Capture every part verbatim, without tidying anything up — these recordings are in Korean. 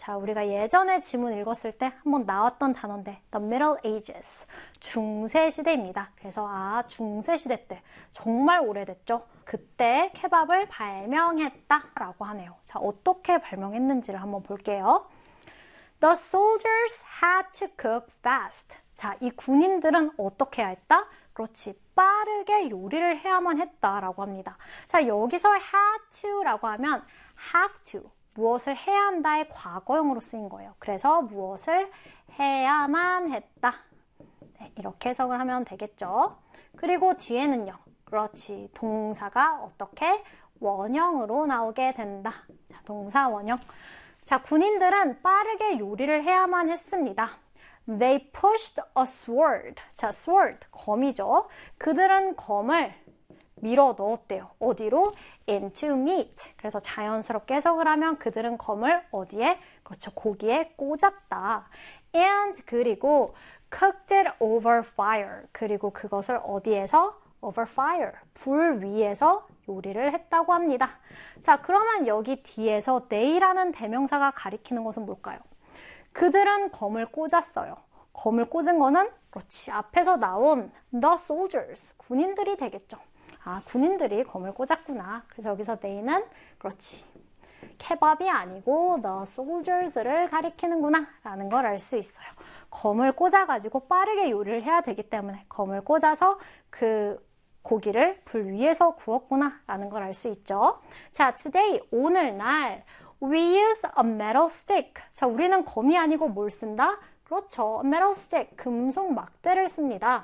자, 우리가 예전에 지문 읽었을 때 한번 나왔던 단어인데 The Middle Ages, 중세 시대입니다. 그래서 아, 중세 시대 때 정말 오래됐죠. 그때 케밥을 발명했다 라고 하네요. 자, 어떻게 발명했는지를 한번 볼게요. The soldiers had to cook fast. 자, 이 군인들은 어떻게 해야 했다? 그렇지, 빠르게 요리를 해야만 했다라고 합니다. 자, 여기서 had to라고 하면 have to, 무엇을 해야 한다의 과거형으로 쓰인 거예요. 그래서 무엇을 해야만 했다. 네, 이렇게 해석을 하면 되겠죠. 그리고 뒤에는요. 그렇지, 동사가 어떻게? 원형으로 나오게 된다. 자, 동사 원형. 자, 군인들은 빠르게 요리를 해야만 했습니다. They pushed a sword. 자, sword, 검이죠. 그들은 검을 밀어 넣었대요. 어디로? into meat. 그래서 자연스럽게 해석을 하면 그들은 검을 어디에? 그렇죠, 고기에 꽂았다. And 그리고 cooked it over fire. 그리고 그것을 어디에서? over fire. 불 위에서 요리를 했다고 합니다. 자, 그러면 여기 뒤에서 they라는 대명사가 가리키는 것은 뭘까요? 그들은 검을 꽂았어요. 검을 꽂은 거는 그렇지, 앞에서 나온 the soldiers, 군인들이 되겠죠. 아, 군인들이 검을 꽂았구나. 그래서 여기서 they는 그렇지, 케밥이 아니고 the soldiers를 가리키는구나 라는 걸 알 수 있어요. 검을 꽂아가지고 빠르게 요리를 해야 되기 때문에 검을 꽂아서 그 고기를 불 위에서 구웠구나 라는 걸 알 수 있죠. 자, today, 오늘날 we use a metal stick. 자, 우리는 검이 아니고 뭘 쓴다? 그렇죠, a metal stick, 금속 막대를 씁니다.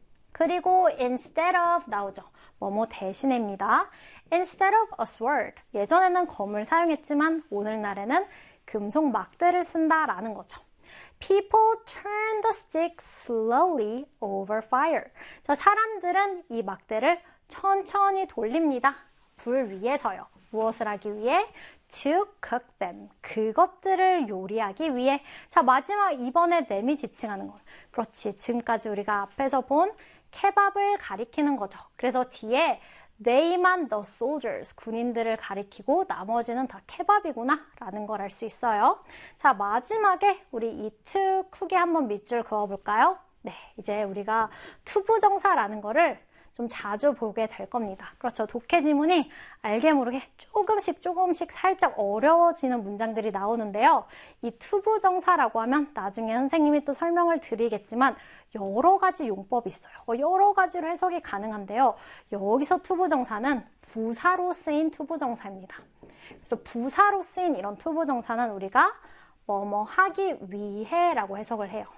그리고 instead of 나오죠. 뭐뭐 대신입니다. Instead of a sword. 예전에는 검을 사용했지만 오늘날에는 금속 막대를 쓴다라는 거죠. People turn the stick slowly over fire. 자, 사람들은 이 막대를 천천히 돌립니다. 불 위에서요. 무엇을 하기 위해? To cook them. 그것들을 요리하기 위해. 자, 마지막 이번에 them이 지칭하는 거. 그렇지, 지금까지 우리가 앞에서 본 케밥을 가리키는 거죠. 그래서 뒤에 they만 the soldiers, 군인들을 가리키고 나머지는 다 케밥이구나 라는 걸 알 수 있어요. 자, 마지막에 우리 이 to 크게 한번 밑줄 그어볼까요? 네, 이제 우리가 투부정사라는 거를 좀 자주 보게 될 겁니다. 그렇죠, 독해 지문이 알게 모르게 조금씩 조금씩 살짝 어려워지는 문장들이 나오는데요. 이 투부정사라고 하면 나중에 선생님이 또 설명을 드리겠지만 여러 가지 용법이 있어요. 여러 가지로 해석이 가능한데요. 여기서 투부정사는 부사로 쓰인 투부정사입니다. 그래서 부사로 쓰인 이런 투부정사는 우리가 뭐뭐 하기 위해 라고 해석을 해요.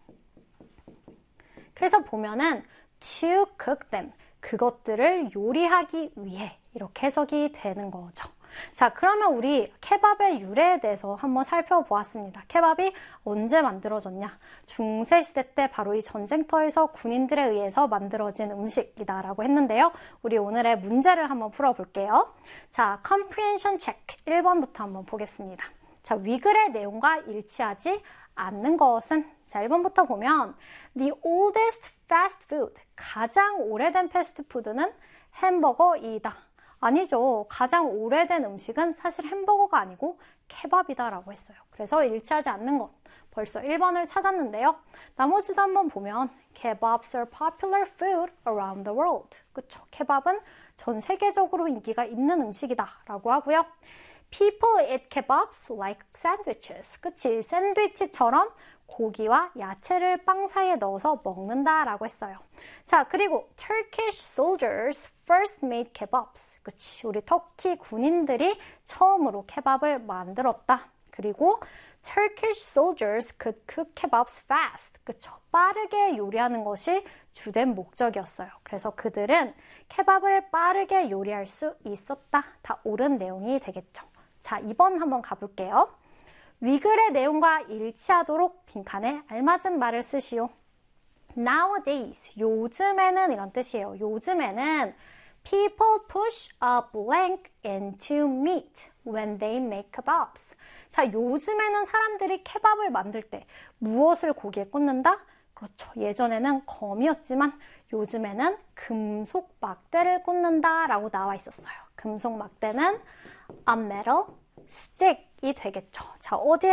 그래서 보면은 to cook them, 그것들을 요리하기 위해 이렇게 해석이 되는 거죠. 자, 그러면 우리 케밥의 유래에 대해서 한번 살펴보았습니다. 케밥이 언제 만들어졌냐? 중세시대 때 바로 이 전쟁터에서 군인들에 의해서 만들어진 음식이다 라고 했는데요. 우리 오늘의 문제를 한번 풀어볼게요. 자, comprehension check 일 번부터 한번 보겠습니다. 자, 위글의 내용과 일치하지 않는 것은, 자, 일 번부터 보면 The oldest fast food, 가장 오래된 패스트푸드는 햄버거이다. 아니죠. 가장 오래된 음식은 사실 햄버거가 아니고 케밥이다 라고 했어요. 그래서 일치하지 않는 것, 벌써 일 번을 찾았는데요. 나머지도 한번 보면 Kebabs are popular food around the world. 그쵸, 케밥은 전 세계적으로 인기가 있는 음식이다 라고 하고요. People eat kebabs like sandwiches. 그치, 샌드위치처럼 고기와 야채를 빵 사이에 넣어서 먹는다 라고 했어요. 자, 그리고 Turkish soldiers first made kebabs. 그치, 우리 터키 군인들이 처음으로 케밥을 만들었다. 그리고 Turkish soldiers could cook kebabs fast. 그쵸, 빠르게 요리하는 것이 주된 목적이었어요. 그래서 그들은 케밥을 빠르게 요리할 수 있었다. 다 옳은 내용이 되겠죠. 자, 이 번 한번 가볼게요. 위글의 내용과 일치하도록 빈칸에 알맞은 말을 쓰시오. Nowadays, 요즘에는 이런 뜻이에요. 요즘에는 people push a blank into meat when they make kebabs. 자, 요즘에는 사람들이 케밥을 만들 때 무엇을 고기에 꽂는다? 그렇죠. 예전에는 검이었지만 요즘에는 금속 막대를 꽂는다 라고 나와 있었어요. 금속 막대는 a metal stick이 되겠죠. 자, 어디에